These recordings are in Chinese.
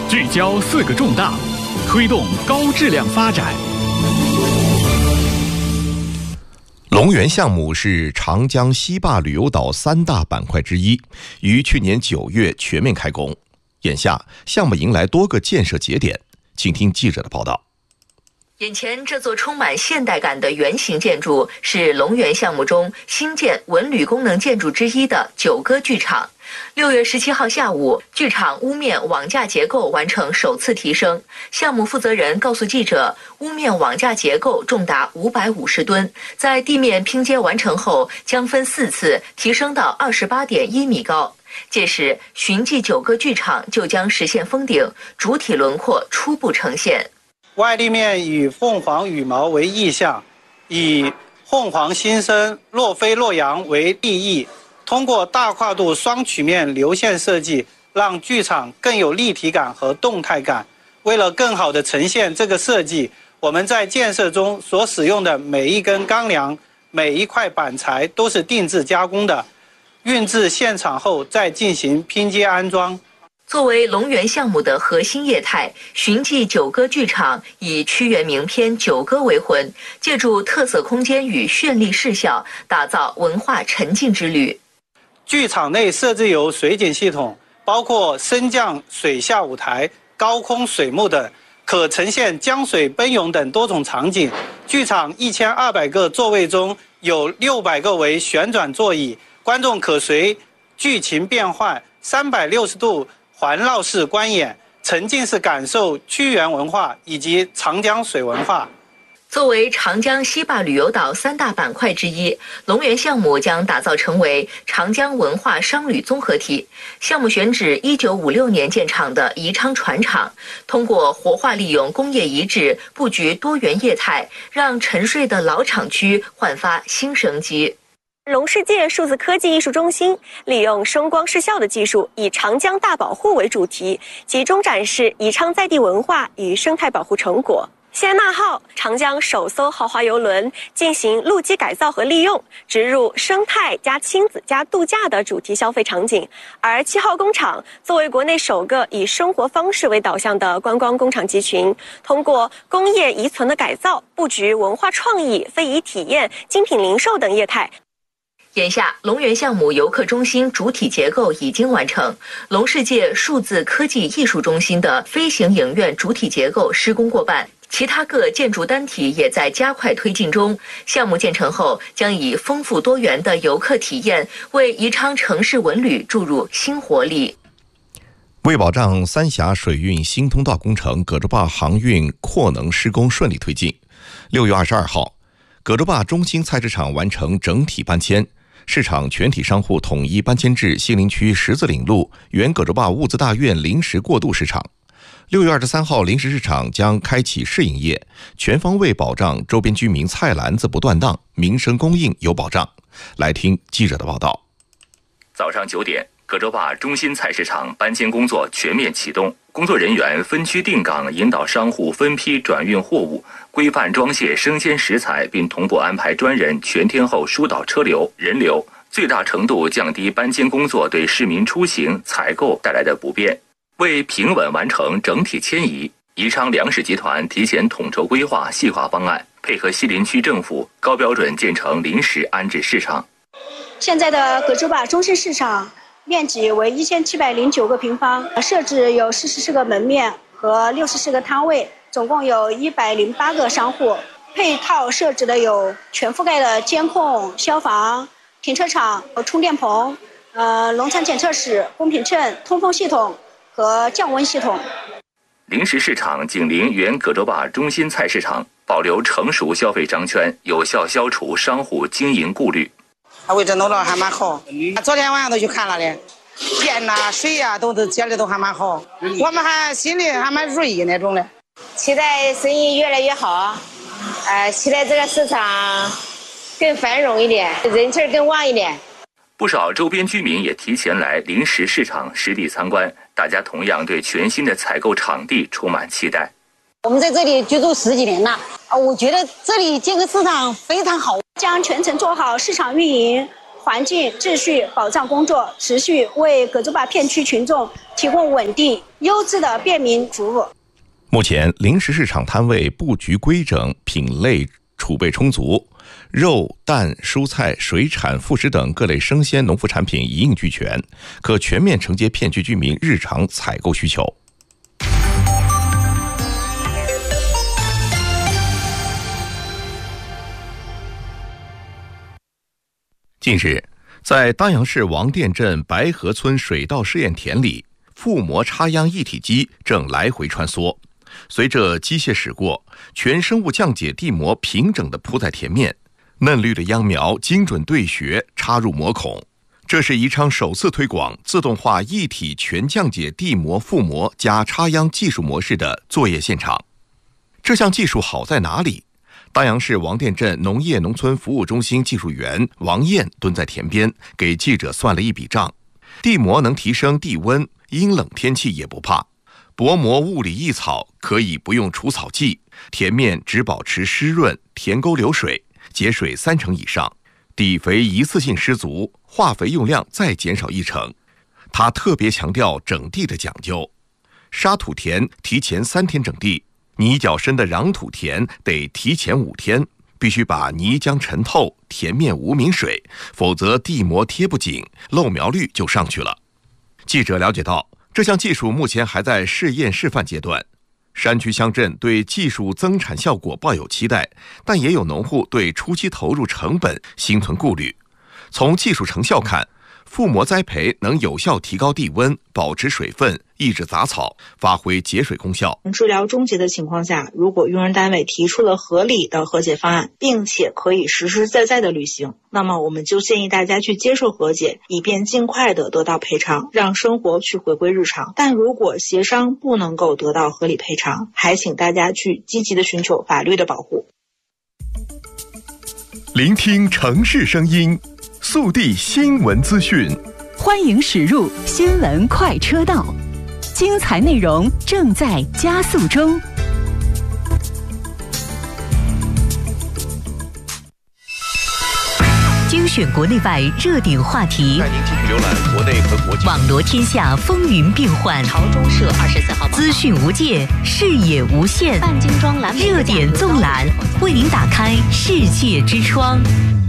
聚焦4个重大，推动高质量发展。 龙源项目是长江西坝旅游岛3大板块之一，于去年9月全面开工。眼下，项目迎来多个建设节点，请听记者的报道。 眼前这座充满现代感的圆形建筑是龙源项目中新建文旅功能建筑之一的九歌剧场。6月17号下午，剧场屋面网架结构完成首次提升。项目负责人告诉记者，屋面网架结构重达550吨，在地面拼接完成后，将分4次提升到28.1米高。届时，寻迹九歌剧场就将实现封顶，主体轮廓初步呈现。 外立面以凤凰羽毛为意象，以凤凰新生、若飞若扬为立意，通过大跨度双曲面流线设计，让剧场更有立体感和动态感。为了更好地呈现这个设计，我们在建设中所使用的每一根钢梁、每一块板材都是定制加工的，运至现场后再进行拼接安装。 作为龙源项目的核心业态，寻迹九歌剧场以屈原名篇九歌为魂，借助特色空间与绚丽视效，打造文化沉浸之旅。 剧场内设置有水景系统，包括升降水下舞台、高空水幕等，可呈现江水奔涌等多种场景。剧场1200个座位中有600个为旋转座椅，观众可随剧情变换360度环绕式观演，沉浸式感受屈原文化以及长江水文化。 作为长江西坝旅游岛3大板块之一，龙源项目将打造成为长江文化商旅综合体。项目选址1956年建厂的宜昌船厂，通过活化利用工业遗址，布局多元业态，让沉睡的老厂区焕发新生机。 龙世界数字科技艺术中心利用声光视效的技术，以长江大保护为主题，集中展示宜昌在地文化与生态保护成果。谢安娜号长江首艘豪华邮轮进行陆基改造和利用，植入生态加亲子加度假的主题消费场景。而7号工厂作为国内首个以生活方式为导向的观光工厂集群，通过工业遗存的改造，布局文化创意、非遗体验、精品零售等业态。 眼下，龙源项目游客中心主体结构已经完成，龙世界数字科技艺术中心的飞行影院主体结构施工过半，其他各建筑单体也在加快推进中。项目建成后，将以丰富多元的游客体验，为宜昌城市文旅注入新活力。 为保障三峡水运新通道工程葛洲坝航运扩能施工顺利推进，6月22号，葛洲坝中心菜市场完成整体搬迁。市场全体商户统一搬迁至西陵区十字岭路原葛洲坝物资大院临时过渡市场。6月23号，临时市场将开启试营业，全方位保障周边居民菜篮子不断档，民生供应有保障。来听记者的报道。 早上9点，葛洲坝中心菜市场搬迁工作全面启动，工作人员分区定岗，引导商户分批转运货物，规范装卸生鲜食材，并同步安排专人全天候疏导车流、人流，最大程度降低搬迁工作对市民出行、采购带来的不便。为平稳完成整体迁移，宜昌粮食集团提前统筹规划细化方案，配合西陵区政府高标准建成临时安置市场。 现在的葛洲坝中心市场面积为1709个平方，设置有44个门面和64个摊位，总共有108个商户。配套设置的有全覆盖的监控、消防、停车场、充电棚、农产检测室、公平秤、通风系统和降温系统。 临时市场紧邻原葛洲坝中心菜市场，保留成熟消费商圈，有效消除商户经营顾虑。 位置弄得还蛮好，昨天晚上都去看了的，电呐、水呀都接的都还蛮好，我们还心里还蛮如意那种的。 期待生意越来越好，期待这个市场更繁荣一点，人气更旺一点。 不少周边居民也提前来临时市场实地参观，大家同样对全新的采购场地充满期待。 我们在这里居住10几年了，我觉得这里建个市场非常好， 将全程做好市场运营， 环境秩序保障工作，持续为葛洲坝片区群众提供稳定、优质的便民服务。 目前，零食市场摊位布局规整，品类储备充足，肉、蛋、蔬菜、水产、副食等各类生鲜农副产品一应俱全，可全面承接片区居民日常采购需求。近日，在当阳市王店镇白河村水稻试验田里，覆膜插秧一体机正来回穿梭。随着机械驶过，全生物降解地膜平整地铺在田面，嫩绿的秧苗精准对穴插入膜孔。这是宜昌首次推广自动化一体全降解地膜覆膜加插秧技术模式的作业现场。这项技术好在哪里？当阳市王店镇农业农村服务中心技术员王燕蹲在田边，给记者算了一笔账。地膜能提升地温，阴冷天气也不怕。薄膜物理易草，可以不用除草剂，田面只保持湿润，田沟流水，节水30%以上，底肥一次性施足，化肥用量再减少1成。他特别强调整地的讲究，沙土田提前3天整地，泥较深的壤土田得提前5天，必须把泥浆沉透，田面无溟水，否则地膜贴不紧，漏苗率就上去了。记者了解到，这项技术目前还在试验示范阶段，山区乡镇对技术增产效果抱有期待，但也有农户对初期投入成本心存顾虑。从技术成效看，覆膜栽培能有效提高地温，保持水分，抑制杂草，发挥节水功效。 治疗终结的情况下，如果用人单位提出了合理的和解方案，并且可以实实在在的履行，那么我们就建议大家去接受和解，以便尽快的得到赔偿，让生活去回归日常。但如果协商不能够得到合理赔偿，还请大家去积极的寻求法律的保护。 聆听城市声音，速递新闻资讯， 欢迎驶入新闻快车道，精彩内容正在加速中。精选国内外热点话题， 带您继续浏览国内和国际。 网罗天下风云变幻。 朝中社24号资讯无界，视野无限。 半精装蓝热点纵览，为您打开世界之窗。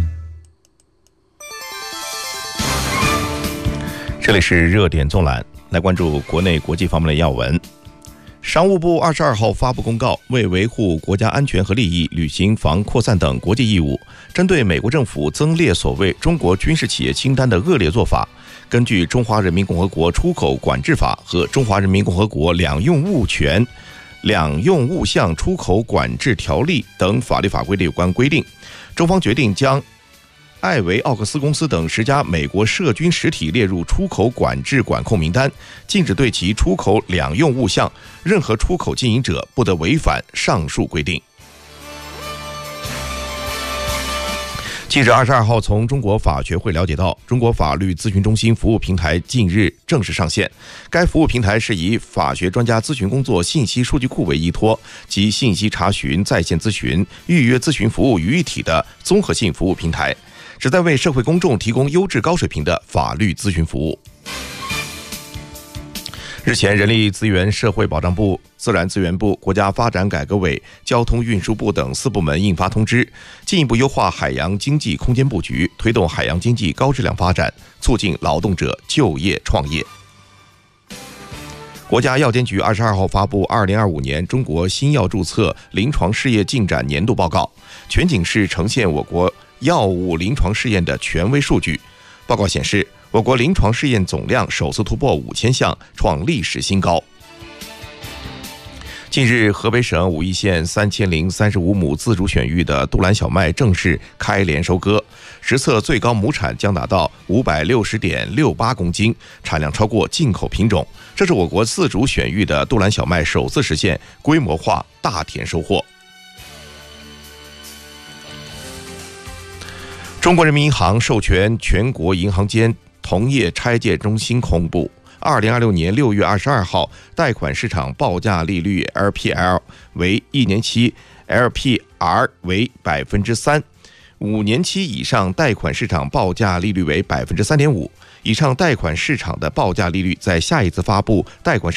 这里是热点纵览，来关注国内国际方面的要闻。商务部22号发布公告，为维护国家安全和利益，履行防扩散等国际义务，针对美国政府增列所谓中国军事企业清单的恶劣做法，根据《中华人民共和国出口管制法》和《中华人民共和国两用物项出口管制条例》等法律法规的有关规定，中方决定将艾维奥克斯公司等10家美国涉军实体列入出口管制管控名单，禁止对其出口两用物项，任何出口经营者不得违反上述规定。记者22号从中国法学会了解到，中国法律咨询中心服务平台近日正式上线。该服务平台是以法学专家咨询工作信息数据库为依托，及信息查询、在线咨询、预约咨询服务于一体的综合性服务平台，旨在为社会公众提供优质高水平的法律咨询服务。日前，人力资源社会保障部、自然资源部、国家发展改革委、交通运输部等4部门印发通知，进一步优化海洋经济空间布局，推动海洋经济高质量发展，促进劳动者就业创业。国家药监局22号发布2025年中国新药注册临床试验进展年度报告，全景式呈现我国药物临床试验的权威数据。报告显示，我国临床试验总量首次突破5000项，创历史新高。近日，河北省武义县3035亩自主选育的杜兰小麦正式开镰收割，实测最高亩产将达到560.68公斤，产量超过进口品种。这是我国自主选育的杜兰小麦首次实现规模化大田收获。中国人民银行授权全国银行间同业拆借中心公布，2026年6月22号贷款市场报价利率 LPR 为1年期 LPR 为3%， 5年期以上贷款市场报价利率为3.5%，以上贷款市场的报价利率在下一次发布贷款